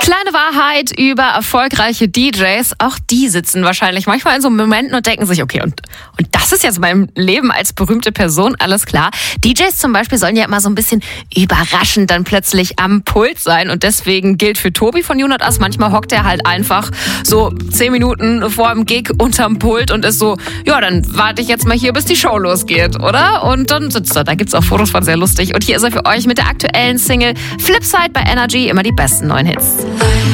Kleine Wahrheit über erfolgreiche DJs. Auch die sitzen wahrscheinlich manchmal in so Momenten und denken sich, okay, und das ist jetzt mein Leben als berühmte Person, alles klar. DJs zum Beispiel sollen ja immer so ein bisschen überraschend dann plötzlich am Pult sein. Und deswegen gilt für Tobi von You Not Us, manchmal hockt er halt einfach so 10 Minuten vor dem Gig unterm Pult und ist so, ja, dann warte ich jetzt mal hier, bis die Show losgeht, oder? Und dann sitzt er. Da gibt's auch Fotos von, sehr lustig. Und hier ist er für euch mit der aktuellen Single Flipside bei Energy, immer die besten neuen Hits.